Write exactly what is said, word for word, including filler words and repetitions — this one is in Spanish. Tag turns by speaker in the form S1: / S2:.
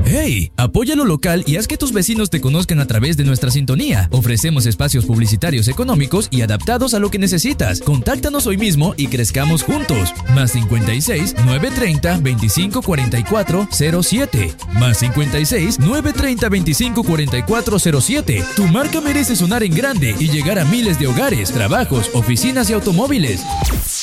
S1: ¡Hey! Apoya lo local y haz que tus vecinos te conozcan a través de nuestra sintonía. Ofrecemos espacios publicitarios económicos y adaptados a lo que necesitas. Contáctanos hoy mismo y crezcamos juntos. Más cincuenta y seis, nueve treinta, veinticinco cuarenta y cuatro, cero siete. Más cincuenta y seis, nueve treinta, veinticinco cuarenta y cuatro, cero siete. Tu marca merece sonar en grande y llegar a miles de hogares, trabajos, oficinas y automóviles.